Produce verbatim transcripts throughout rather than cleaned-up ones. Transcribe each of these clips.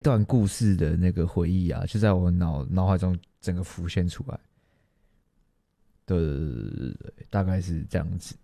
段故事的那个回忆啊，就在我脑脑海中整个浮现出来。对对对对对，大概是这样子。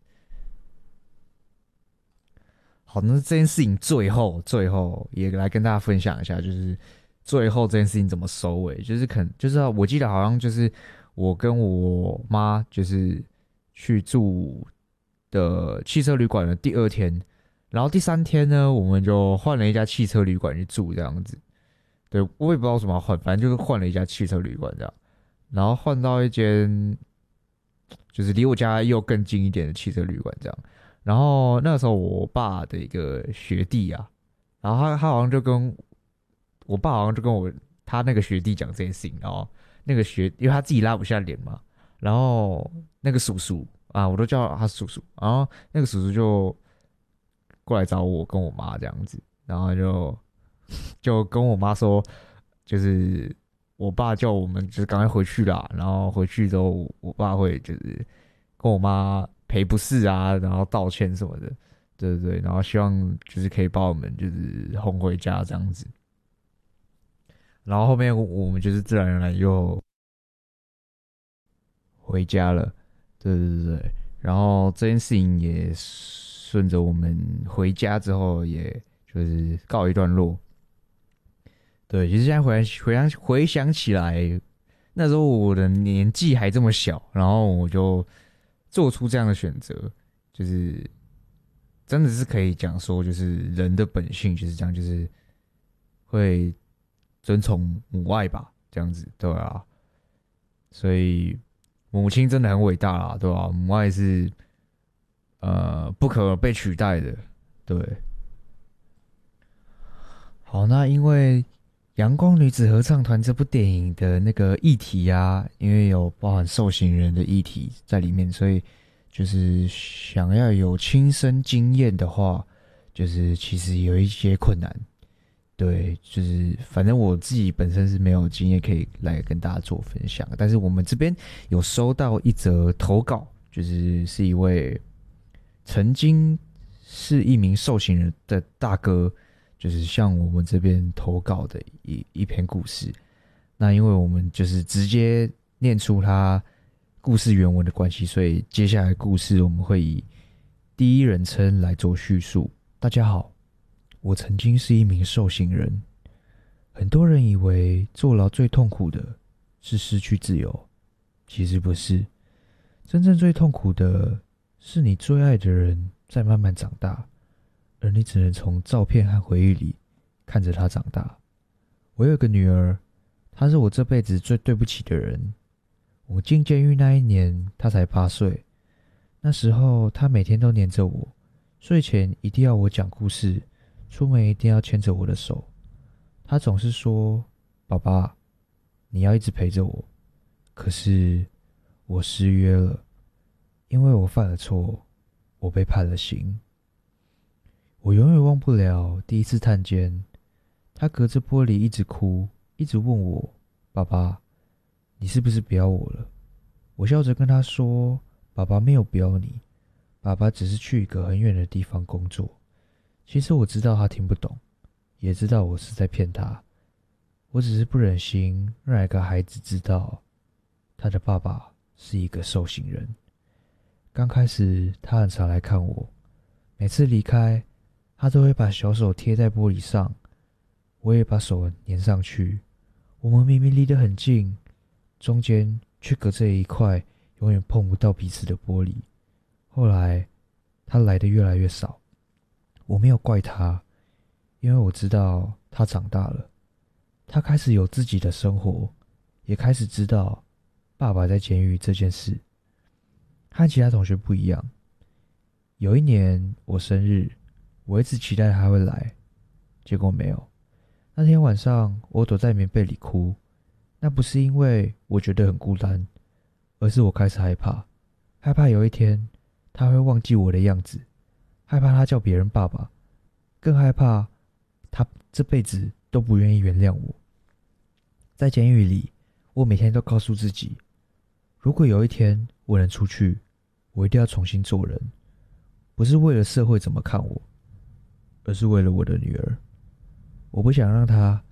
好，那这件事情最后最后也来跟大家分享一下，就是最后这件事情怎么收尾，就是可能就是我记得好像就是我跟我妈就是去住的汽车旅馆的第二天，然后第三天呢，我们就换了一家汽车旅馆去住这样子。对，我也不知道为什么要换，反正就是换了一家汽车旅馆这样，然后换到一间就是离我家又更近一点的汽车旅馆这样。然后那个时候我爸的一个学弟啊，然后他他好像就跟我爸好像就跟我他那个学弟讲这件事情，然后那个学因为他自己拉不下脸嘛，然后那个叔叔啊，我都叫他叔叔，然后那个叔叔就过来找我跟我妈这样子，然后就就跟我妈说，就是我爸叫我们就是赶快回去啦，然后回去之后我爸会就是跟我妈赔不是啊，然后道歉什么的，对对对，然后希望就是可以把我们就是哄回家这样子，然后后面我们就是自然而然又回家了，对对对对，然后这件事情也顺着我们回家之后，也就是告一段落。对，其实现在回来回想回想起来，那时候我的年纪还这么小，然后我就做出这样的选择，就是真的是可以讲说，就是人的本性就是这样，就是会遵从母爱吧，这样子，对啊，所以母亲真的很伟大啦，对吧、母爱是呃不可被取代的，对。好，那因为《阳光女子合唱团》这部电影的那个议题啊，因为有包含受刑人的议题在里面，所以就是想要有亲身经验的话，就是其实有一些困难。对，就是反正我自己本身是没有经验可以来跟大家做分享，但是我们这边有收到一则投稿，就是是一位曾经是一名受刑人的大哥，就是向我们这边投稿的一一篇故事。那因为我们就是直接念出他故事原文的关系，所以接下来故事我们会以第一人称来做叙述。大家好，我曾经是一名受刑人。很多人以为坐牢最痛苦的是失去自由，其实不是。真正最痛苦的是你最爱的人在慢慢长大，而你只能从照片和回忆里看着他长大。我有个女儿，她是我这辈子最对不起的人。我进监狱那一年，她才八岁。那时候，她每天都黏着我，睡前一定要我讲故事，出门一定要牵着我的手。她总是说：“爸爸，你要一直陪着我。”可是我失约了，因为我犯了错，我被判了刑。我永远忘不了第一次探监，他隔着玻璃一直哭，一直问我：“爸爸，你是不是不要我了？”我笑着跟他说：“爸爸没有不要你，爸爸只是去一个很远的地方工作。”其实我知道他听不懂，也知道我是在骗他。我只是不忍心让一个孩子知道，他的爸爸是一个受刑人。刚开始，他很常来看我，每次离开，他都会把小手贴在玻璃上，我也把手粘上去。我们明明离得很近，中间却隔着一块永远碰不到彼此的玻璃。后来，他来的越来越少。我没有怪他，因为我知道他长大了，他开始有自己的生活，也开始知道爸爸在监狱这件事。和其他同学不一样，有一年我生日，我一直期待他会来，结果没有。那天晚上，我躲在棉被里哭，那不是因为我觉得很孤单，而是我开始害怕，害怕有一天他会忘记我的样子，害怕他叫别人爸爸，更害怕他这辈子都不愿意原谅我。在监狱里，我每天都告诉自己，如果有一天我能出去，我一定要重新做人，不是为了社会怎么看我，而是为了我的女儿。我不想让她